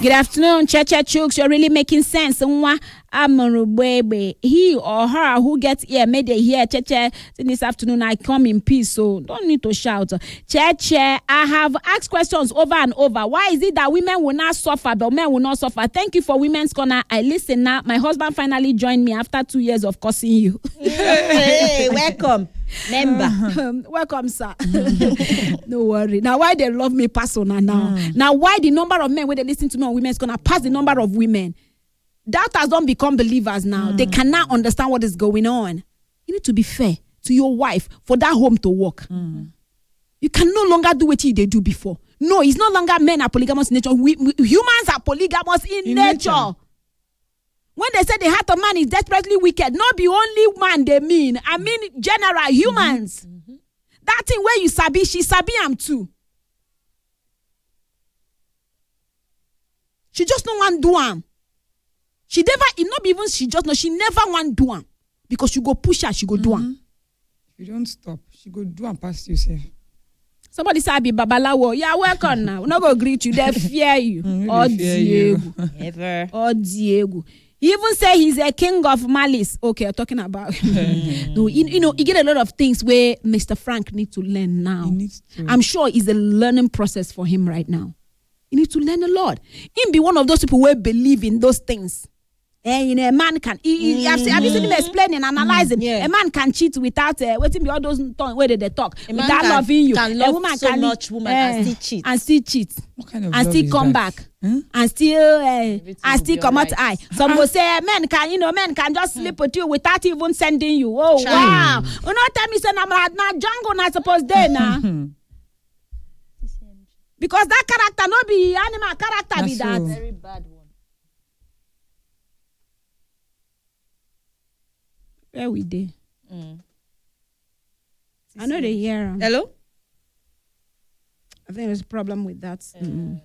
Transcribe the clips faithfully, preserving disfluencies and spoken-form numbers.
Good afternoon, Cheche Chooks. You're really making sense. He or her who gets here made it here. Cheche, this afternoon I come in peace, so don't need to shout. Cheche, I have asked questions over and over. Why is it that women will not suffer, but men will not suffer? Thank you for Women's Corner. I listen now. My husband finally joined me after two years of cursing you. Hey, welcome. Member. Um, welcome, sir. No worry. Now, why they love me personal now? Mm. Now, why the number of men when they listen to me on Women's Corner pass the number of women? Doubters don't become believers now. Mm. They cannot understand what is going on. You need to be fair to your wife for that home to work. Mm. You can no longer do what they do before. No, it's no longer men are polygamous in nature. We, we, humans are polygamous in, in nature. nature. When they say the heart of man is desperately wicked, not be only man they mean. I mean general humans. Mm-hmm. Mm-hmm. That thing where you sabi, she sabi am too. She just no want do am. She never, it not even she just no, she never want do am. Because she go push her, she go mm-hmm. do am. If you don't stop, she go do am past yourself. Somebody say I be babalawo. Yeah, welcome now. We're not gonna greet you. They fear you. Oh Diego. Ever. Oh Diego. He even say he's a king of malice. Okay, I'm talking about. No, you, you know, you get a lot of things where Mister Frank needs to learn now. To. I'm sure it's a learning process for him right now. He needs to learn a lot. Him be one of those people who believe in those things. And you know, a man can. He, he, mm-hmm. I've, have you seen him explaining, analyzing? Mm-hmm. Yeah. A man can cheat without uh, waiting. Be all those tongue where they, they talk a without can, loving you. Can love a woman so can much woman uh, and still cheat. And still cheat. What kind of and love still is come that? back. Hmm? And still uh, and still come out right. eye. Some will say men can, you know, men can just sleep with you without even sending you. Oh Child. Wow! You know, tell me say I'm not Django not supposed to now. Because that character not be animal character That's be that. So. Very bad one. Where we did? Mm. I know they hear them. Hello? I think there's a problem with that. Uh, mm.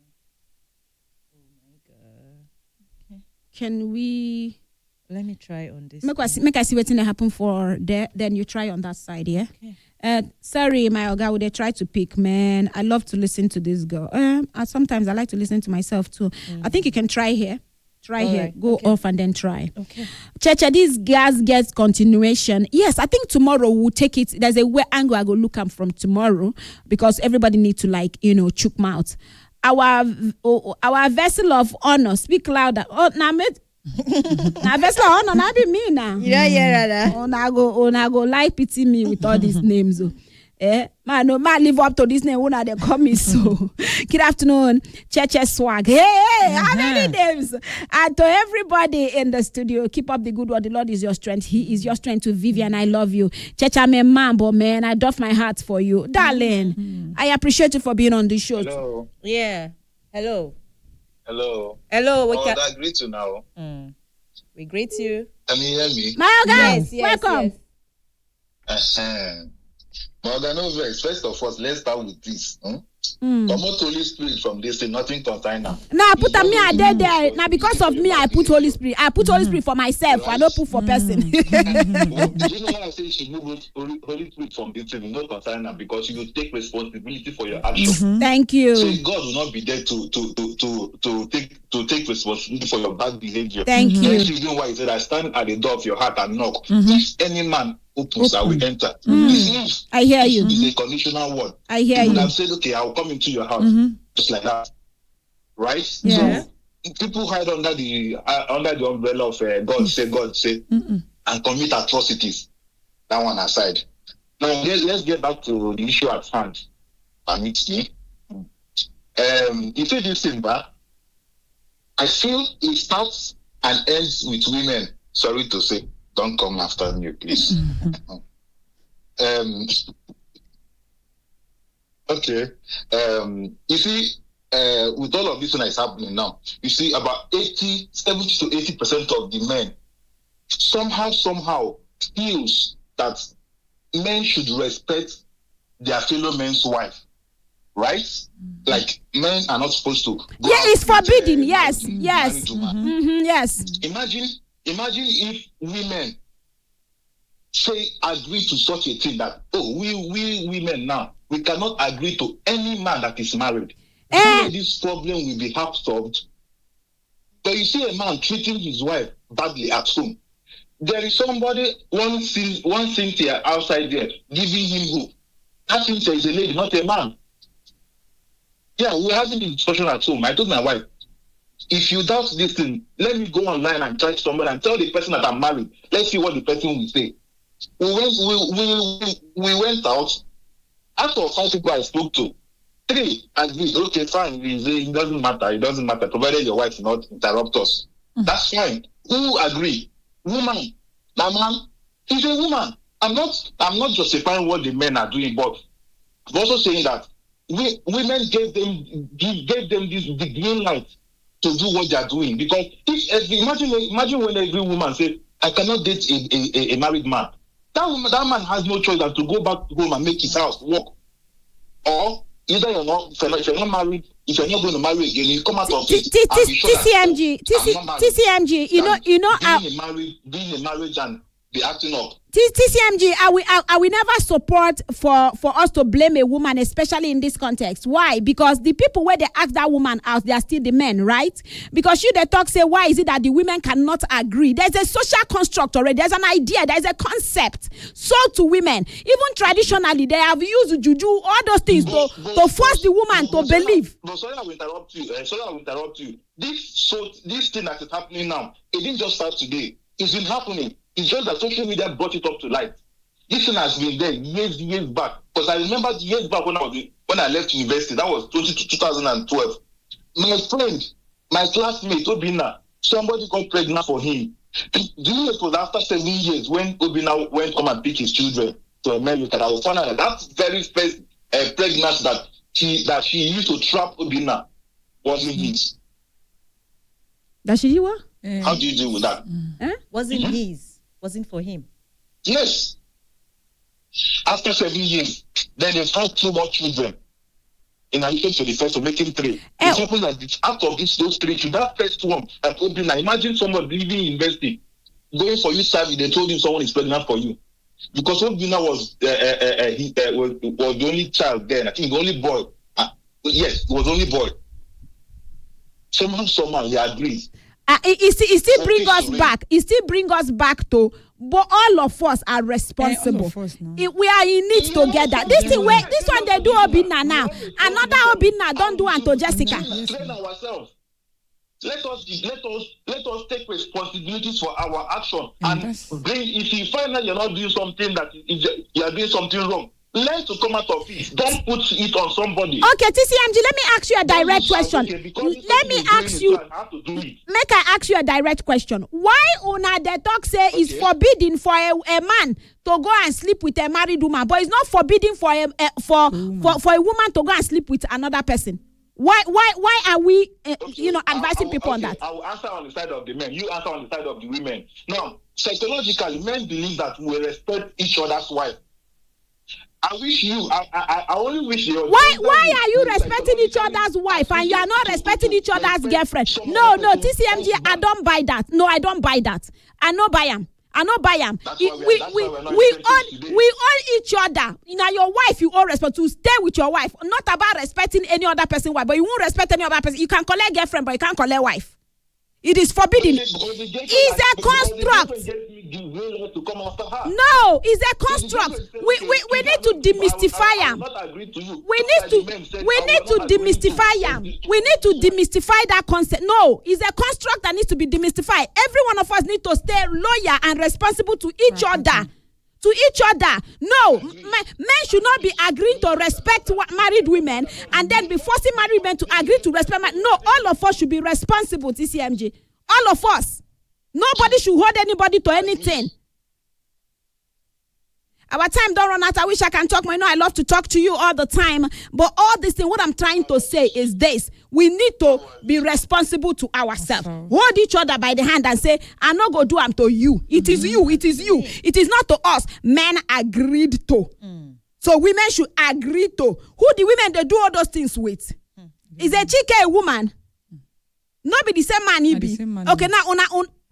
Oh my God. Okay. Can we Let me try on this. make us make I see what's gonna happen for there? Then you try on that side, yeah. Okay. Uh, sorry, my Oga, would they try to pick? Man, I love to listen to this girl. Um, uh, sometimes I like to listen to myself too. Mm. I think you can try here. Try All here, right. go Okay. off and then try. Okay. Cheche, this gas gets continuation. Yes, I think tomorrow we'll take it. There's a way angle I go look at from tomorrow because everybody need to like, you know, chook mouth. Our oh, our vessel of honor, speak louder. Oh, now me, now vessel of honor, now be me now. Yeah, yeah, yeah. Oh, now go, oh, now go like pity me with all these names. Oh. Eh, man, no man live up to this name. When they call me so. Good afternoon, Cheche Swag. Hey, hey, how many names? And to everybody in the studio, keep up the good work. The Lord is your strength. He is your strength to Vivian. I love you, Cheche. I'm a mambo man. I doff my heart for you, darling. Mm-hmm. I appreciate you for being on the show. Hello. Yeah. Hello. Hello. Hello. We Oh, can. that greet you now. Mm. We greet you. Can you hear me? My guys, Yes, yes, welcome. yes. Uh-huh. Morgan, no vex. First of all, let's start with this. Hmm? Mm. Come out Holy Spirit from this thing, nothing concern now. Now put a me I did there. Now because of me, I put Holy Spirit. I put Holy Spirit for myself. I don't put for person. Did you know why I say she move Holy, Holy Spirit from this thing? No concern now because you will take responsibility for your actions. Mm-hmm. Thank you. So God will not be there to to to to to take to take responsibility for your bad behavior. Thank That's you. the reason why he said, "I stand at the door of your heart and knock. Mm-hmm. If any man opens, Open. I will enter." Mm. I hear you. It's a conditional word. I hear You would you. have said, "Okay, I will come into your house," Mm-hmm. just like that, right? Yeah. So people hide under the uh, under the umbrella of uh, God say, God say, Mm-mm. and commit atrocities. That one aside. Now let, let's get back to the issue at hand. Permit me. Um, you see this thing, but I feel it starts and ends with women. Sorry to say, don't come after me, please. um. Okay. Um. You see, uh, with all of this that is happening now, you see about eighty, seventy to eighty percent of the men somehow, somehow feels that men should respect their fellow men's wife. Right? Mm-hmm. Like men are not supposed to. Go yeah, it's forbidden. Uh, yes, married, yes, married mm-hmm. Mm-hmm. Yes. Imagine, imagine if women say agree to such a thing that oh, we we women now we cannot agree to any man that is married. Eh. This problem will be half solved But you see a man treating his wife badly at home. There is somebody, one, one Cynthia outside there, giving him hope. That Cynthia is a lady, not a man. Yeah, we're having the discussion at home. I told my wife, if you doubt this thing, let me go online and try somebody and tell the person that I'm married. Let's see what the person will say. We went, we, we, we, we went out. Out of five people I spoke to, three agreed, okay, fine, it doesn't matter, it doesn't matter, provided your wife will not interrupt us. Mm-hmm. That's fine. Who agree? Woman. Now, man, she's a woman. I'm not I'm not justifying what the men are doing, but I'm also saying that we, women gave them give, gave them this the green light to do what they are doing. Because if, if imagine imagine when every woman says, I cannot date a, a, a married man. That woman, that man has no choice than to go back home and make his house work. Or either you're not, if you're not, if you're not married, if you're not going to marry again, you come out of it. T C M G, T C M G, you know, you know, being a marriage, being a marriage and be acting up. T C M G, I will, I will never support for, for us to blame a woman, especially in this context. Why? Because the people where they ask that woman out, they are still the men, right? Because you the talk say, why is it that the women cannot agree? There's a social construct already. There's an idea. There's a concept. So to women, even traditionally, they have used juju, all those things but, to, but, to force the woman but, to but, believe. But sorry, I will interrupt you. Uh, sorry, I will interrupt you. This so this thing that is happening now, it didn't just start today. It's been happening. It's just that social media brought it up to light. This thing has been there years, years back. Because I remember years back when I was when I left university, that was two thousand twelve. My friend, my classmate, Obina, somebody got pregnant for him. Do you know it was after seven years when Obina went come and pick his children to America? I was found out that that very first uh, pregnancy that she that she used to trap Obina wasn't his. That she what? How do you deal with that? Mm. Huh? Wasn't mm-hmm. his. Wasn't for him. Yes. After seven years, then they found two more children. In addition to the first, to making three. Eh. It happens that out of these those three, that first one, and Obina, imagine someone leaving university, going for you service, they told him someone is pregnant for you. Because Obina was uh, uh, uh, he uh, was, was the only child then. I think the only boy. Uh, yes, it was the only boy. Somehow, somehow, he agrees. Uh, it, it, it still bring us back. It still bring us back to, but all of us are responsible. Hey, us it, we are in it yeah, together. This thing, where this one they do Obina now, another Obina don't do unto Jessica. Train ourselves. Let us let us let us take responsibilities for our action and, and bring. If you find that you're not doing something that if you are doing something wrong, learn to come out of it. Don't put it on somebody. Okay, T C M G, let me ask you a direct question. Let me ask you. Make I ask you a direct question. Why una the talk say okay. is forbidden for a, a man to go and sleep with a married woman, but it's not forbidden for a, a for, for for a woman to go and sleep with another person? Why why why are we uh, okay. you know advising I, I, people okay. on that? I will answer on the side of the men. You answer on the side of the women. Now, psychologically, men believe that we respect each other's wife. I wish you. I, I, I only wish you. Why? Why are you respecting each other's wife and you are not respecting each other's girlfriend? No, no, T C M G, I don't buy that. No, I don't buy that. I no buy them. I no buy them. We we we, we own we own each other. You know, your wife, you owe respect to stay with your wife. Not about respecting any other person's wife, but you won't respect any other person. You can collect girlfriend, but you can't collect wife. It is forbidden. It's a construct. No, it's a construct. We we, we need to demystify them. We need to we need to demystify them. We need to demystify that concept. No, it's a construct that needs to be demystified. Every one of us need to stay loyal and responsible to each other. To each other. No, men, men should not be agreeing to respect married women and then be forcing married men to agree to respect. Ma- no, all of us should be responsible, T C M G. All of us. Nobody should hold anybody to anything. Our time don't run out. I wish I can talk more. You know, I love to talk to you all the time. But all this thing, what I'm trying to say is this. We need to be responsible to ourselves. Okay. Hold each other by the hand and say, I'm not going to do them to you. It is you. It is you. It is not to us. Men agreed to. Mm. So women should agree to. Who the women they do all those things with? Mm. Is a chick a woman? Mm. Not be the same man he be. Okay, now una, un,